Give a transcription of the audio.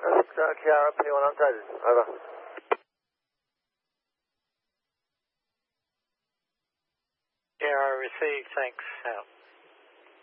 Kiara, P1 updated. Over. Kiara received, thanks, out.